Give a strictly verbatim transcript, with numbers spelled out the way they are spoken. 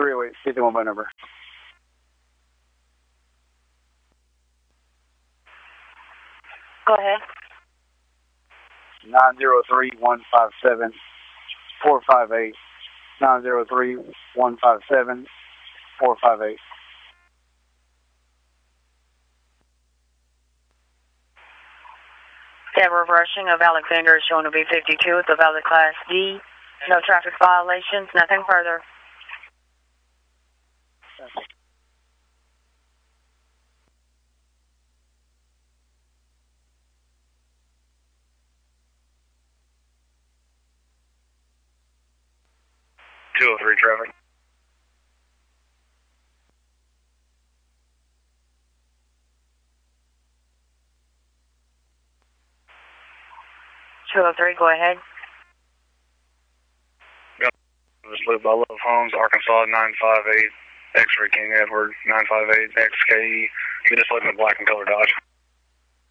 three oh eight, fifty-one by number. Go ahead. nine zero three, one five seven, four five eight. nine zero three, one five seven, four five eight. That reversing of Alexander is shown to be fifty-two. It's a valid Class D. No traffic violations, nothing further. two oh three traffic. two oh three, go ahead. This loop by Love Homes, Arkansas nine five eight, X-Ray King Edward nine five eight, X K E. You just live in a black and color Dodge.